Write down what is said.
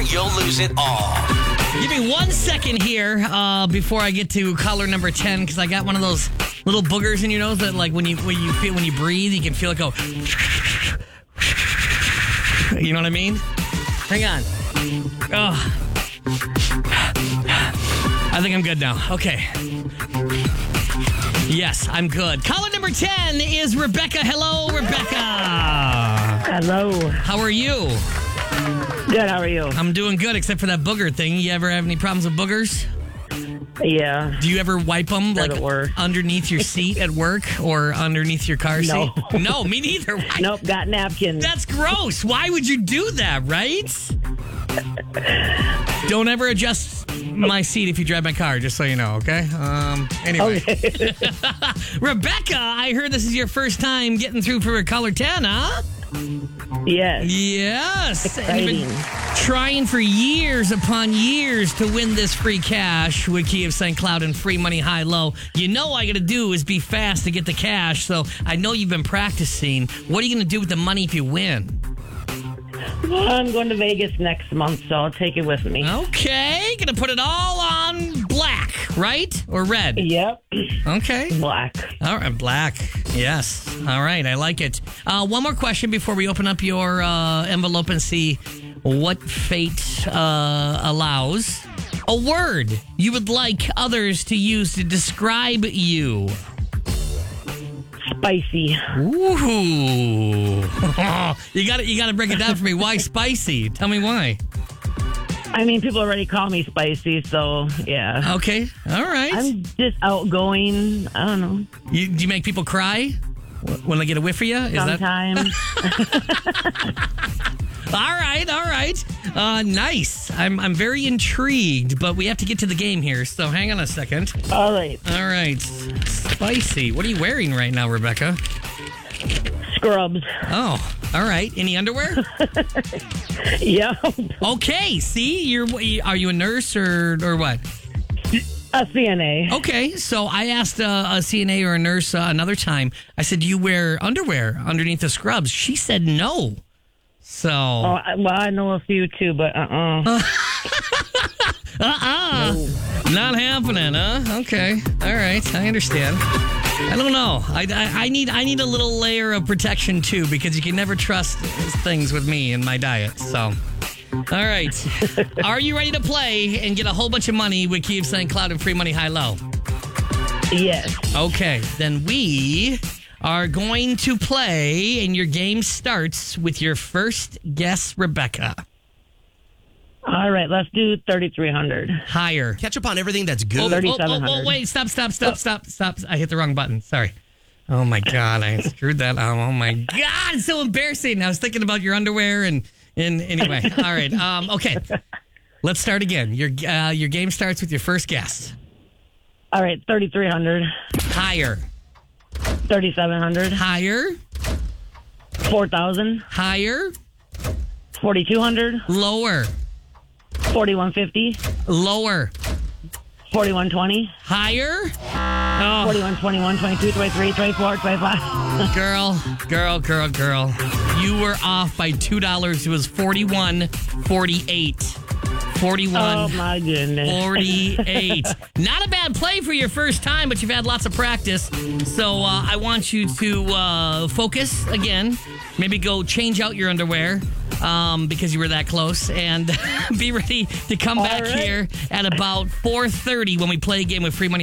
you'll lose it all. Give me 1 second here before I get to caller number 10, because I got one of those little boogers in your nose that, like, when you breathe, you can feel it go. You know what I mean? Hang on. Oh. I think I'm good now. Okay. Yes, I'm good. Caller number 10 is Rebecca. Hello, Rebecca. Hello. How are you? Good, how are you? I'm doing good, except for that booger thing. You ever have any problems with boogers? Yeah. Do you ever wipe them Doesn't work. underneath your seat at work or underneath your car seat? No. No, me neither. Nope, got napkins. That's gross. Why would you do that, right? Don't ever adjust my seat if you drive my car, just so you know, okay? Anyway. Okay. Rebecca, I heard this is your first time getting through for a caller 10, huh? Yes. Yes. Exciting. And you've been trying for years upon years to win this free cash with Key of St. Cloud and free money high low. You know all I got to do is be fast to get the cash, so I know you've been practicing. What are you going to do with the money if you win? I'm going to Vegas next month, so I'll take it with me. Okay. Going to put it all on black, right? Or red? Yep. Okay. Black. All right, black. Yes. All right, I like it. One more question before we open up your envelope and see what fate allows. A word you would like others to use to describe you. Spicy. Ooh. You got to break it down for me. Why spicy? Tell me why. I mean, people already call me spicy, so yeah. Okay. All right. I'm just outgoing. I don't know. Do you make people cry when they get a whiff of you? Is Sometimes. All right. Nice. I'm very intrigued, but we have to get to the game here, so hang on a second. All right. Spicy. What are you wearing right now, Rebecca? Scrubs. Oh, all right. Any underwear? Yep. Okay. See, are you a nurse or what? A CNA. Okay, so I asked a CNA or a nurse another time. I said, "Do you wear underwear underneath the scrubs?" She said no. So. Oh, well, I know a few too, but No. Not happening, huh? Okay, all right, I understand. I don't know. I need a little layer of protection too, because you can never trust things with me and my diet. So. All right. Are you ready to play and get a whole bunch of money with Key of St. Cloud and free money high low? Yes. Okay. Then we are going to play, and your game starts with your first guess, Rebecca. All right, let's do 3,300. Higher. Catch up on everything that's good. 3,700. Wait. Stop. I hit the wrong button. Sorry. Oh, my God. I screwed that up. Oh, my God. It's so embarrassing. I was thinking about your underwear and anyway. All right. Okay. Let's start again. Your game starts with your first guess. All right, 3,300. Higher. 3,700. Higher. 4,000. Higher. 4,200. Lower. 4,150. Lower. 4,120. Higher. 41, 21, 22, 23, 24, 25. Girl. You were off by $2. It was 41.48. 41. Oh, my goodness. 48. Not a bad play for your first time, but you've had lots of practice. So I want you to focus again. Maybe go change out your underwear because you were that close. And be ready to come back here at about 4:30 when we play a game with free money.